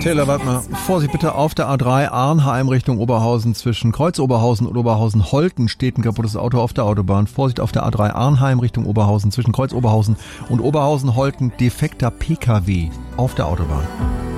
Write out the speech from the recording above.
Taylor, warte mal. Vorsicht bitte, auf der A3 Arnheim Richtung Oberhausen zwischen Kreuz Oberhausen und Oberhausen-Holten steht ein kaputtes Auto auf der Autobahn. Vorsicht auf der A3 Arnheim Richtung Oberhausen zwischen Kreuz Oberhausen und Oberhausen-Holten defekter PKW auf der Autobahn.